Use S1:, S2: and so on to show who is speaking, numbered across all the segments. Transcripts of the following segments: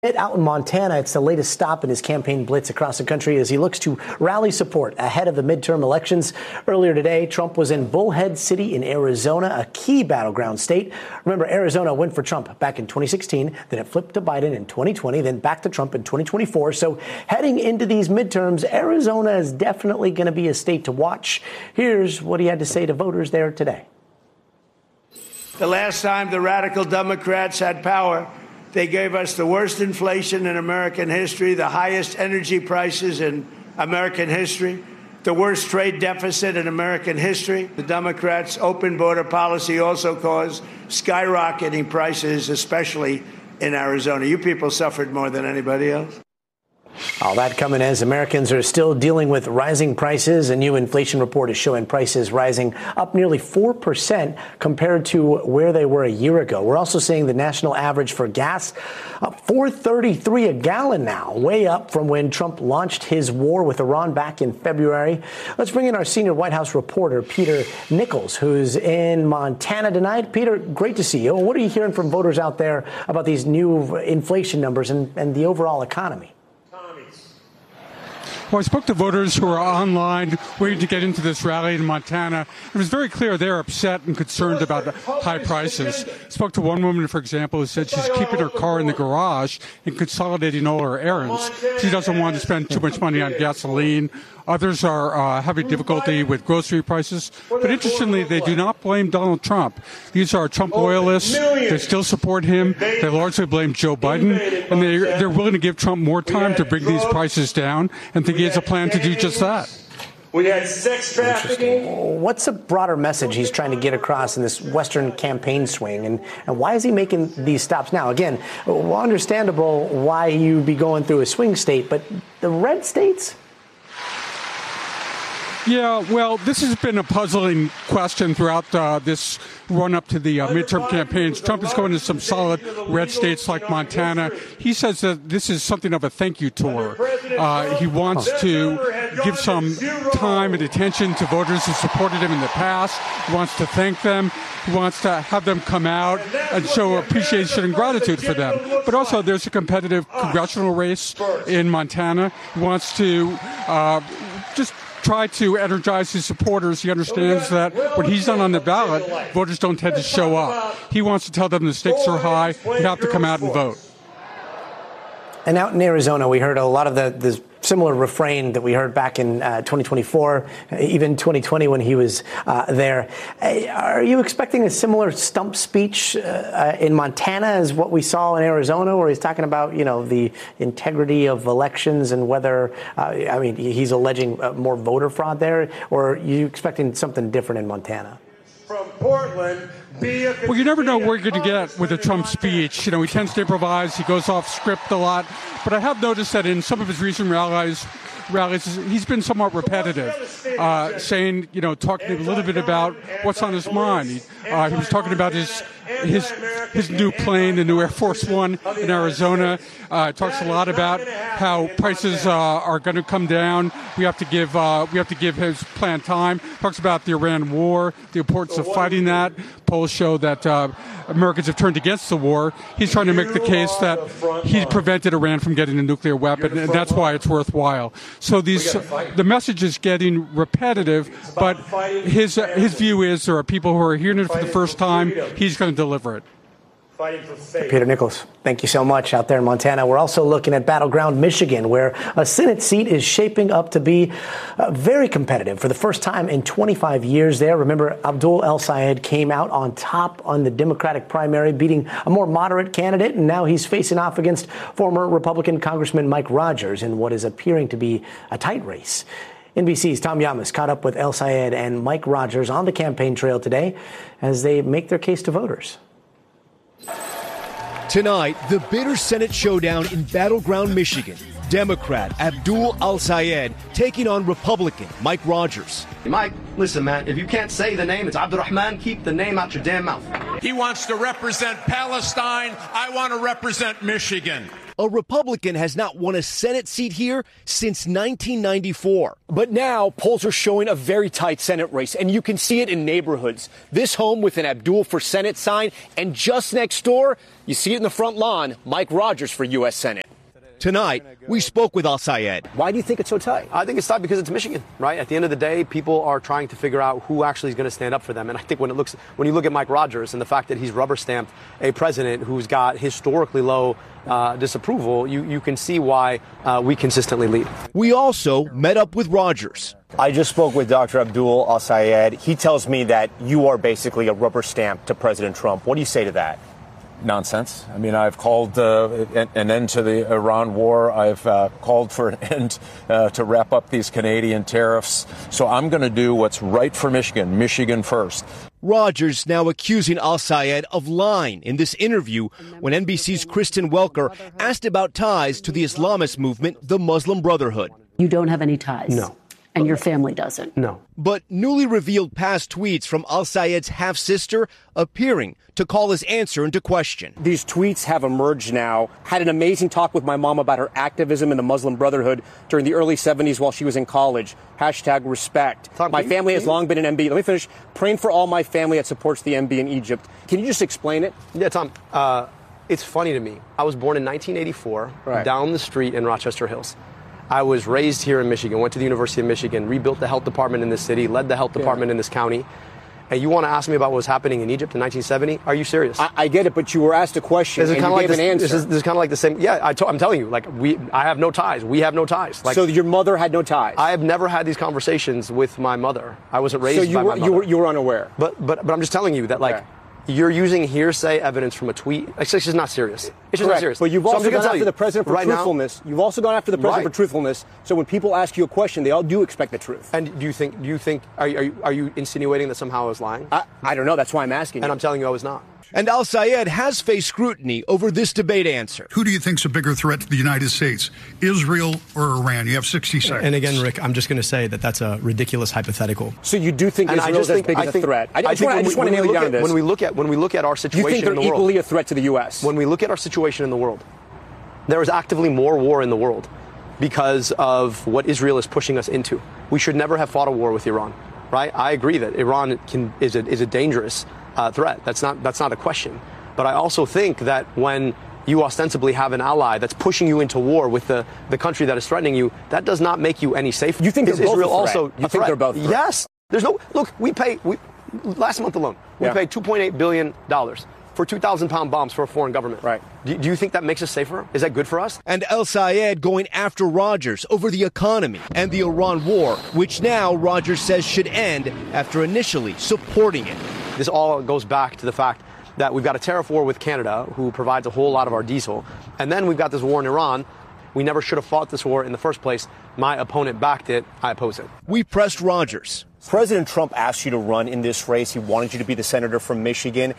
S1: Out in Montana, it's the latest stop in his campaign blitz across the country as he looks to rally support ahead of the midterm elections. Earlier today, Trump was in Bullhead City in Arizona, a key battleground state. Remember, Arizona went for Trump back in 2016, then it flipped to Biden in 2020, then back to Trump in 2024. So heading into these midterms, Arizona is definitely going to be a state to watch. Here's what he had to say to voters there today.
S2: The last time the radical Democrats had power, they gave us the worst inflation in American history, the highest energy prices in American history, the worst trade deficit in American history. The Democrats' open border policy also caused skyrocketing prices, especially in Arizona. You people suffered more than anybody else.
S1: All that coming as Americans are still dealing with rising prices. A new inflation report is showing prices rising up nearly 4% compared to where they were a year ago. We're also seeing the national average for gas up $4.33 a gallon now, way up from when Trump launched his war with Iran back in February. Let's bring in our senior White House reporter, Peter Nichols, who's in Montana tonight. Peter, great to see you. What are you hearing from voters out there about these new inflation numbers and the overall economy?
S3: Well, I spoke to voters who are online waiting to get into this rally in Montana. It was very clear they're upset and concerned about the high prices. I spoke to one woman, for example, who said she's keeping her car in the garage and consolidating all her errands. She doesn't want to spend too much money on gasoline. Others are having difficulty with grocery prices. But interestingly, they do not blame Donald Trump. These are Trump loyalists. They still support him. They largely blame Joe Biden. And they're willing to give Trump more time to bring these prices down and think he has a plan to do just that.
S2: We had sex trafficking.
S1: What's a broader message he's trying to get across in this Western campaign swing? And why is he making these stops now? Again, understandable why you'd be going through a swing state, but the red states?
S3: Yeah, well, this has been a puzzling question throughout this run-up to the midterm campaigns. Trump is going to some solid red states like Montana. He says that this is something of a thank you tour. He wants to give some time and attention to voters who supported him in the past. He wants to thank them. He wants to have them come out and show appreciation and gratitude for them. But also, there's a competitive congressional race in Montana. He wants to just try to energize his supporters. He understands that when he's done on the ballot, voters don't tend to show up. He wants to tell them the stakes are high. You have to come out and vote.
S1: And out in Arizona, we heard a lot of the similar refrain that we heard back in 2024, even 2020 when he was there. Are you expecting a similar stump speech in Montana as what we saw in Arizona, where he's talking about, the integrity of elections and whether, he's alleging more voter fraud there? Or are you expecting something different in Montana?
S2: From Portland.
S3: Well, you never know where you're going to get with a Trump speech. He tends to improvise. He goes off script a lot. But I have noticed that in some of his recent rallies, he's been somewhat repetitive, saying, talking a little bit about what's on his mind. He was talking about his new plane, the new Air Force One in Arizona. Talks a lot about how prices are going to come down. We have to give his plan time. Talks about the Iran war, the importance of fighting that. Polls show that Americans have turned against the war. He's trying to make the case that he prevented Iran from getting a nuclear weapon, and that's why it's worthwhile. So the message is getting repetitive, but his view is there are people who are hearing it for the first time. He's going to deliver it.
S1: Peter Nichols, thank you so much out there in Montana. We're also looking at battleground Michigan, where a Senate seat is shaping up to be very competitive for the first time in 25 years there. Remember, Abdul El-Sayed came out on top on the Democratic primary, beating a more moderate candidate, and now he's facing off against former Republican Congressman Mike Rogers in what is appearing to be a tight race. NBC's Tom Yamas caught up with El-Sayed and Mike Rogers on the campaign trail today as they make their case to voters.
S4: Tonight, the bitter Senate showdown in battleground Michigan. Democrat Abdul El-Sayed taking on Republican Mike Rogers.
S5: Mike, listen, man, if you can't say the name, it's Abdurrahman. Keep the name out your damn mouth.
S6: He wants to represent Palestine. I want to represent Michigan.
S4: A Republican has not won a Senate seat here since 1994. But now polls are showing a very tight Senate race, and you can see it in neighborhoods. This home with an Abdul for Senate sign, and just next door, you see it in the front lawn, Mike Rogers for U.S. Senate. Tonight, we spoke with Al-Sayed. Why do you think it's so tight?
S5: I think it's tight because it's Michigan, right? At the end of the day, people are trying to figure out who actually is going to stand up for them. And I think when you look at Mike Rogers and the fact that he's rubber stamped a president who's got historically low disapproval, you can see why we consistently lead.
S4: We also met up with Rogers.
S6: I just spoke with Dr. Abdul Al-Sayed. He tells me that you are basically a rubber stamp to President Trump. What do you say to that?
S7: Nonsense. I mean, I've called an end to the Iran war. I've called for an end to wrap up these Canadian tariffs. So I'm going to do what's right for Michigan, Michigan first.
S4: Rogers now accusing Al-Sayed of lying in this interview when NBC's Kristen Welker asked about ties to the Islamist movement, the Muslim Brotherhood.
S8: You don't have any ties?
S5: No.
S8: And your family doesn't?
S5: No.
S4: But newly revealed past tweets from Al-Sayed's half-sister appearing to call his answer into question.
S6: These tweets have emerged now. Had an amazing talk with my mom about her activism in the Muslim Brotherhood during the early 70s while she was in college. #respect.
S5: Tom,
S6: my family has long been an MB. Let me finish. Praying for all my family that supports the MB in Egypt. Can you just explain it?
S5: Yeah, Tom. It's funny to me. I was born in 1984 down the street in Rochester Hills. I was raised here in Michigan, went to the University of Michigan, rebuilt the health department in this city, led the health department in this county. And you want to ask me about what was happening in Egypt in 1970? Are you serious?
S6: I get it, but you were asked a question and you gave an answer.
S5: This is kind of like the same. Yeah, I'm telling you, I have no ties. We have no ties.
S6: So your mother had no ties?
S5: I have never had these conversations with my mother. I wasn't raised by my mother.
S6: You were unaware?
S5: But I'm just telling you that, you're using hearsay evidence from a tweet. It's just not serious. It's just not serious.
S6: But you've also gone after the president for truthfulness. You've also gone after the president for truthfulness. So when people ask you a question, they all do expect the truth.
S5: And do you think? Are you insinuating that somehow I was lying?
S6: I don't know. That's why I'm asking.
S5: And I'm telling you, I was not.
S4: And Al-Sayed has faced scrutiny over this debate answer.
S9: Who do you think's a bigger threat to the United States, Israel or Iran? You have 60 seconds.
S10: And again, Rick, I'm just going to say that that's a ridiculous hypothetical.
S6: So you do think Israel's as big as a threat? I just want to nail you down on this.
S5: When we look at our situation
S6: in the world, you think they're equally a threat to the U.S.?
S5: When we look at our situation in the world, there is actively more war in the world because of what Israel is pushing us into. We should never have fought a war with Iran, right? I agree that Iran is a dangerous threat. That's not a question. But I also think that when you ostensibly have an ally that's pushing you into war with the country that is threatening you, that does not make you any safer.
S6: You think they're both
S5: Israel
S6: a threat?
S5: also
S6: You think they're both a threat?
S5: Yes. There's no look. Last month alone, we paid $2.8 billion for 2,000-pound bombs for a foreign government.
S6: Right.
S5: Do you think that makes us safer? Is that good for us?
S4: And Al-Sayed going after Rogers over the economy and the Iran war, which now Rogers says should end after initially supporting it.
S5: This all goes back to the fact that we've got a tariff war with Canada, who provides a whole lot of our diesel. And then we've got this war in Iran. We never should have fought this war in the first place. My opponent backed it. I oppose it.
S4: We pressed Rogers.
S6: President Trump asked you to run in this race. He wanted you to be the senator from Michigan.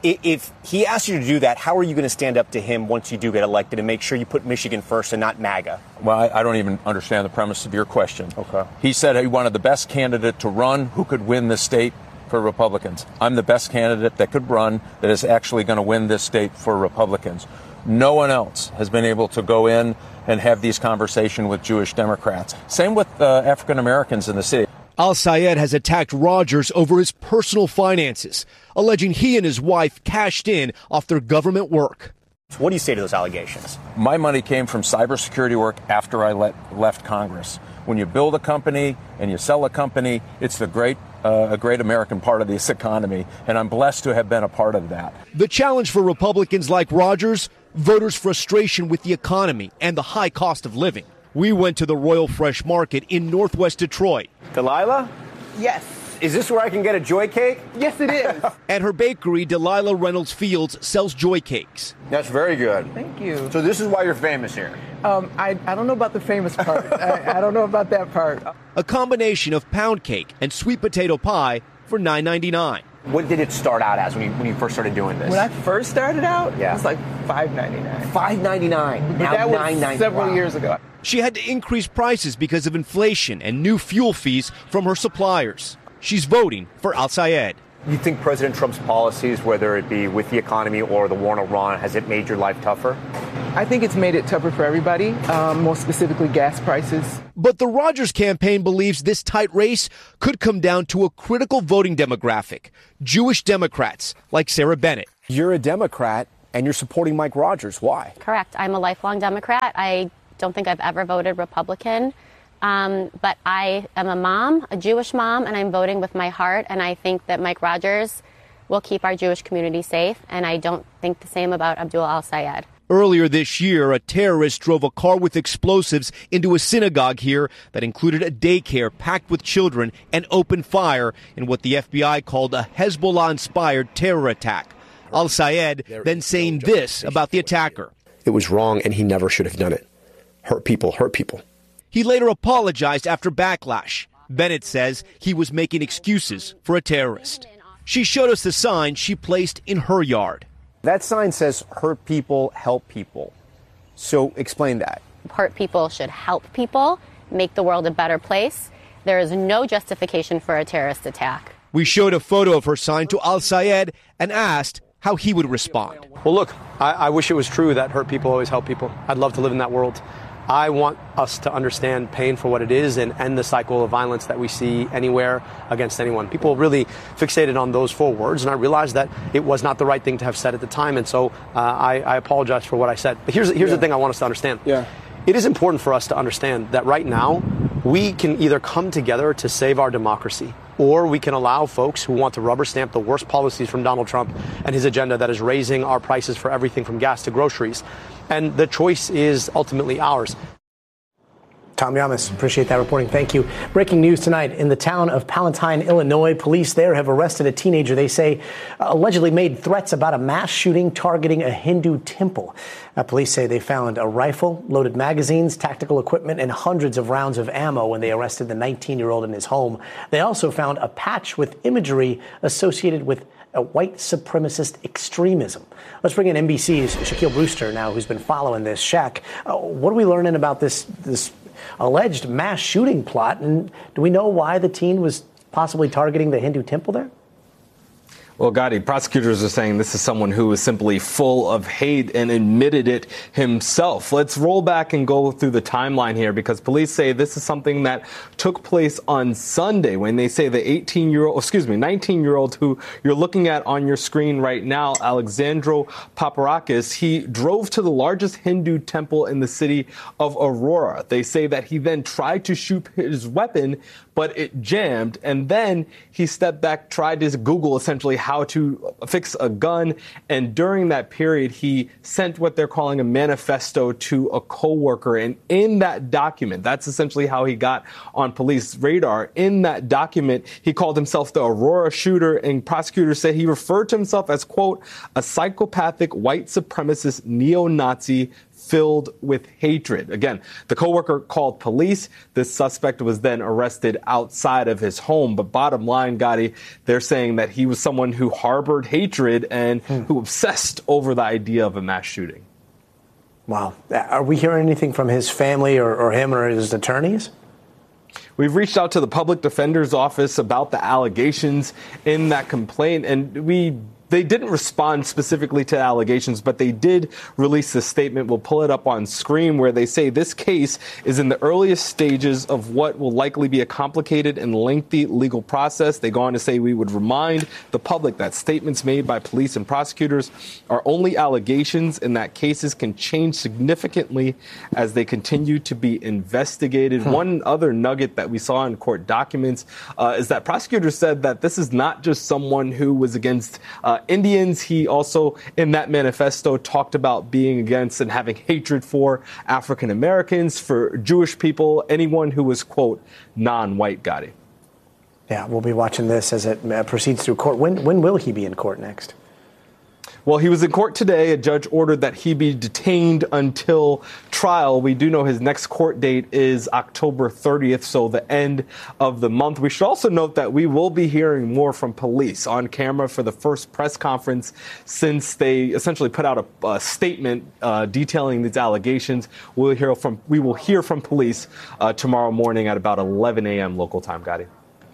S6: If he asked you to do that, how are you going to stand up to him once you do get elected and make sure you put Michigan first and not MAGA?
S7: Well, I don't even understand the premise of your question.
S6: Okay.
S7: He said he wanted the best candidate to run who could win the state for Republicans. I'm the best candidate that could run that is actually going to win this state for Republicans. No one else has been able to go in and have these conversations with Jewish Democrats. Same with African Americans in the city.
S4: Al-Sayed has attacked Rogers over his personal finances, alleging he and his wife cashed in off their government work.
S6: What do you say to those allegations?
S7: My money came from cybersecurity work after I left Congress. When you build a company and you sell a company, it's a great American part of this economy, and I'm blessed to have been a part of that.
S4: The challenge for Republicans like Rogers, voters' frustration with the economy and the high cost of living. We went to the Royal Fresh Market in Northwest Detroit.
S6: Delilah?
S11: Yes.
S6: Is this where I can get a joy cake?
S11: Yes, it is.
S4: At her bakery, Delilah Reynolds Fields sells joy cakes.
S12: That's very good.
S11: Thank you.
S12: So this is why you're famous here.
S11: I don't know about the famous part. I don't know about that part.
S4: A combination of pound cake and sweet potato pie for $9.99.
S6: What did it start out as when you first started doing this?
S11: When I first started out, it was like $5.99.
S6: $5.99. Now
S11: that was
S6: $9.99.
S11: several years ago.
S4: She had to increase prices because of inflation and new fuel fees from her suppliers. She's voting for Al-Sayed.
S6: You think President Trump's policies, whether it be with the economy or the war in Iran, has it made your life tougher?
S11: I think it's made it tougher for everybody, more specifically gas prices.
S4: But the Rogers campaign believes this tight race could come down to a critical voting demographic, Jewish Democrats like Sarah Bennett.
S6: You're a Democrat and you're supporting Mike Rogers. Why?
S13: Correct. I'm a lifelong Democrat. I don't think I've ever voted Republican. But I am a mom, a Jewish mom, and I'm voting with my heart. And I think that Mike Rogers will keep our Jewish community safe. And I don't think the same about Abdul al-Sayed.
S4: Earlier this year, a terrorist drove a car with explosives into a synagogue here that included a daycare packed with children and opened fire in what the FBI called a Hezbollah-inspired terror attack. Al-Sayed then saying this about the attacker.
S5: It was wrong, and he never should have done it. Hurt people, hurt people.
S4: He later apologized after backlash. Bennett says he was making excuses for a terrorist. She showed us the sign she placed in her yard.
S6: That sign says hurt people, help people. So explain that.
S13: Hurt people should help people, make the world a better place. There is no justification for a terrorist attack.
S4: We showed a photo of her sign to Al-Sayed and asked how he would respond.
S5: Well, look, I wish it was true that hurt people always help people. I'd love to live in that world. I want us to understand pain for what it is and end the cycle of violence that we see anywhere against anyone. People really fixated on those 4 words, and I realized that it was not the right thing to have said at the time, and so I apologize for what I said. But here's the thing I want us to understand. It is important for us to understand that right now we can either come together to save our democracy, or we can allow folks who want to rubber stamp the worst policies from Donald Trump and his agenda that is raising our prices for everything from gas to groceries. And the choice is ultimately ours.
S1: Tom Llamas, appreciate that reporting. Thank you. Breaking news tonight in the town of Palatine, Illinois. Police there have arrested a teenager they say allegedly made threats about a mass shooting targeting a Hindu temple. Police say they found a rifle, loaded magazines, tactical equipment, and hundreds of rounds of ammo when they arrested the 19-year-old in his home. They also found a patch with imagery associated with a white supremacist extremism. Let's bring in NBC's Shaquille Brewster now, who's been following this. Shaq, what are we learning about this alleged mass shooting plot, and do we know why the teen was possibly targeting the Hindu temple there?
S14: Well, Gotti, prosecutors are saying this is someone who is simply full of hate and admitted it himself. Let's roll back and go through the timeline here, because police say this is something that took place on Sunday when they say the 19-year-old who you're looking at on your screen right now, Alexandro Paparakis, he drove to the largest Hindu temple in the city of Aurora. They say that he then tried to shoot his weapon, but it jammed, and then he stepped back, tried to Google essentially how to fix a gun, and during that period, he sent what they're calling a manifesto to a coworker, and in that document, that's essentially how he got on police radar. In that document, he called himself the Aurora shooter, and prosecutors said he referred to himself as, quote, a psychopathic white supremacist neo-Nazi filled with hatred. Again, the coworker called police. This suspect was then arrested outside of his home. But bottom line, Gotti, they're saying that he was someone who harbored hatred and who obsessed over the idea of a mass shooting.
S1: Wow. Are we hearing anything from his family or him or his attorneys?
S14: We've reached out to the public defender's office about the allegations in that complaint, and they didn't respond specifically to allegations, but they did release a statement. We'll pull it up on screen, where they say this case is in the earliest stages of what will likely be a complicated and lengthy legal process. They go on to say we would remind the public that statements made by police and prosecutors are only allegations, and that cases can change significantly as they continue to be investigated. One other nugget that we saw in court documents is that prosecutors said that this is not just someone who was against Indians. He also, in that manifesto, talked about being against and having hatred for African Americans, for Jewish people, anyone who was, quote, non-white, Gotti.
S1: Yeah, we'll be watching this as it proceeds through court. When will he be in court next?
S14: Well, he was in court today. A judge ordered that he be detained until trial. We do know his next court date is October 30th, so the end of the month. We should also note that we will be hearing more from police on camera for the first press conference since they essentially put out a statement detailing these allegations. We will hear from police tomorrow morning at about 11 a.m. local time, Gotti.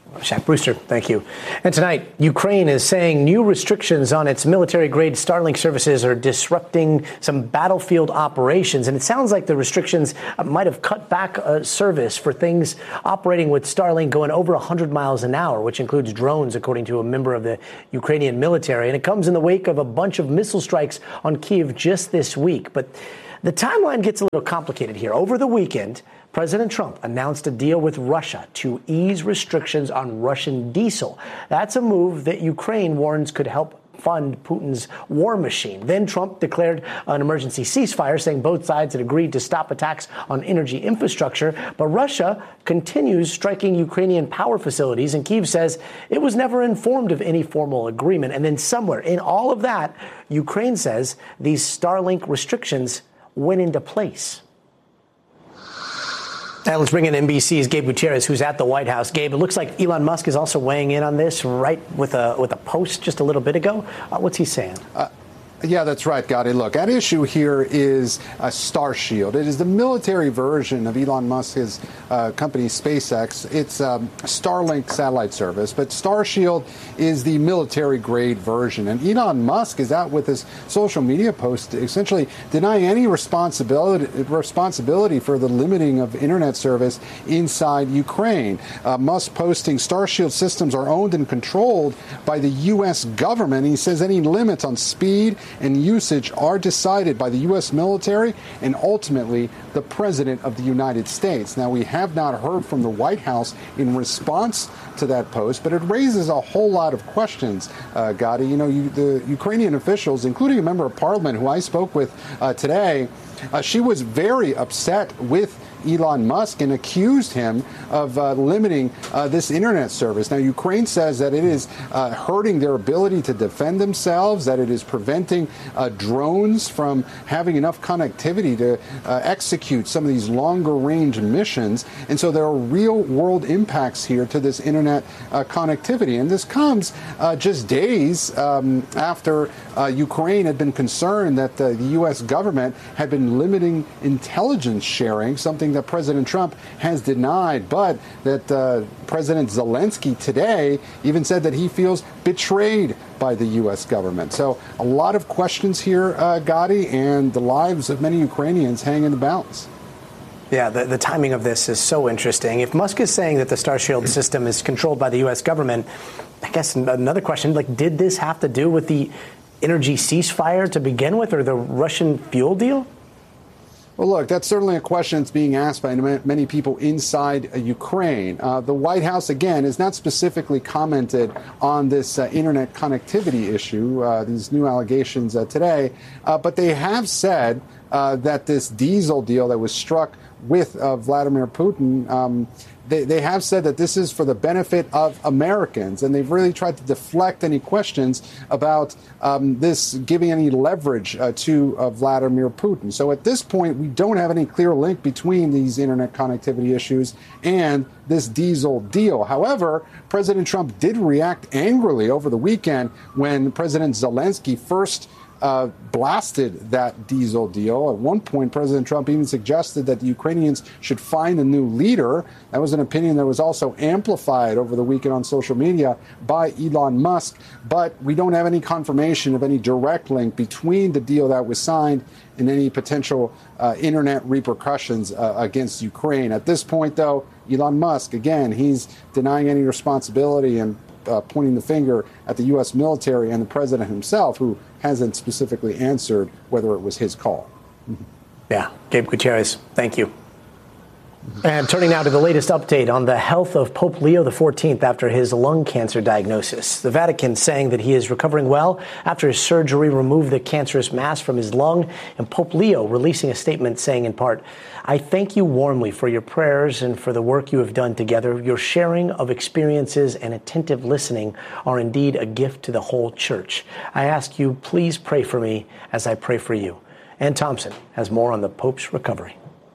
S1: Shaq Brewster, thank you. And tonight, Ukraine is saying new restrictions on its military-grade Starlink services are disrupting some battlefield operations. And it sounds like the restrictions might have cut back service for things operating with Starlink going over 100 miles an hour, which includes drones, according to a member of the Ukrainian military. And it comes in the wake of a bunch of missile strikes on Kyiv just this week. But the timeline gets a little complicated here. Over the weekend, President Trump announced a deal with Russia to ease restrictions on Russian diesel. That's a move that Ukraine warns could help fund Putin's war machine. Then Trump declared an emergency ceasefire, saying both sides had agreed to stop attacks on energy infrastructure. But Russia continues striking Ukrainian power facilities, and Kyiv says it was never informed of any formal agreement. And then somewhere in all of that, Ukraine says these Starlink restrictions went into place. Now let's bring in NBC's Gabe Gutierrez, who's at the White House. Gabe, it looks like Elon Musk is also weighing in on this, right, with a post just a little bit ago. What's he saying?
S15: Yeah, that's right, Gotti. Look, at issue here is Starshield. It is the military version of Elon Musk's company SpaceX. It's Starlink satellite service, but Starshield is the military-grade version. And Elon Musk is out with his social media post essentially denying any responsibility for the limiting of internet service inside Ukraine. Musk posting Starshield systems are owned and controlled by the U.S. government. He says any limits on speed and usage are decided by the U.S. military and ultimately the President of the United States. Now, we have not heard from the White House in response to that post, but it raises a whole lot of questions, Gotti. You know, the Ukrainian officials, including a member of parliament who I spoke with today, she was very upset with Elon Musk and accused him of limiting this internet service. Now, Ukraine says that it is hurting their ability to defend themselves, that it is preventing drones from having enough connectivity to execute some of these longer-range missions. And so there are real-world impacts here to this internet connectivity. And this comes just days after Ukraine had been concerned that the U.S. government had been limiting intelligence sharing, something that President Trump has denied, but that President Zelensky today even said that he feels betrayed by the U.S. government. So a lot of questions here, Gotti, and the lives of many Ukrainians hang in the balance.
S1: Yeah, the timing of this is so interesting. If Musk is saying that the Starshield system is controlled by the U.S. government, I guess another question, like, did this have to do with the energy ceasefire to begin with, or the Russian fuel deal?
S15: Well, look, that's certainly a question that's being asked by many people inside Ukraine. The White House, again, has not specifically commented on this internet connectivity issue, these new allegations today, but they have said that this diesel deal that was struck with Vladimir Putin, they have said that this is for the benefit of Americans, and they've really tried to deflect any questions about this giving any leverage to Vladimir Putin. So at this point, we don't have any clear link between these internet connectivity issues and this diesel deal. However, President Trump did react angrily over the weekend when President Zelensky first blasted that diesel deal. At one point, President Trump even suggested that the Ukrainians should find a new leader. That was an opinion that was also amplified over the weekend on social media by Elon Musk. But we don't have any confirmation of any direct link between the deal that was signed and any potential internet repercussions against Ukraine. At this point, though, Elon Musk, again, he's denying any responsibility and pointing the finger at the U.S. military and the president himself, who hasn't specifically answered whether it was his call.
S1: Yeah, Gabe Gutierrez, thank you. And turning now to the latest update on the health of Pope Leo XIV after his lung cancer diagnosis. The Vatican saying that he is recovering well after his surgery removed the cancerous mass from his lung. And Pope Leo releasing a statement saying in part, "I thank you warmly for your prayers and for the work you have done together. Your sharing of experiences and attentive listening are indeed a gift to the whole church. I ask you, please pray for me as I pray for you." Ann Thompson has more on the Pope's recovery.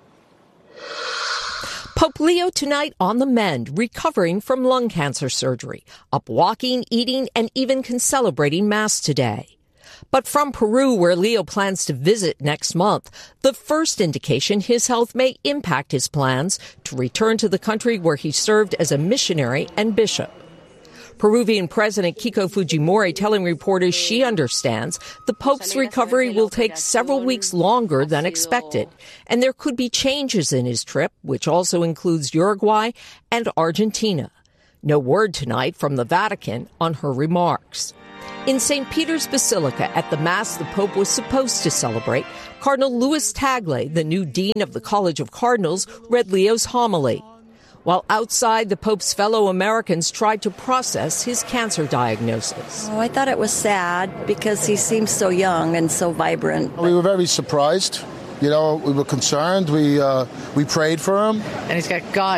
S16: Pope Leo tonight on the mend, recovering from lung cancer surgery, up walking, eating, and even celebrating Mass today. But from Peru, where Leo plans to visit next month, the first indication his health may impact his plans to return to the country where he served as a missionary and bishop. Peruvian President Keiko Fujimori telling reporters she understands the Pope's recovery will take several weeks longer than expected, and there could be changes in his trip, which also includes Uruguay and Argentina. No word tonight from the Vatican on her remarks. In St. Peter's Basilica, at the Mass the Pope was supposed to celebrate, Cardinal Louis Tagle, the new dean of the College of Cardinals, read Leo's homily. While outside, the Pope's fellow Americans tried to process his cancer diagnosis.
S17: Oh, I thought it was sad because he seems so young and so vibrant.
S18: We were very surprised. You know, we were concerned. We prayed for him.
S11: And he's got God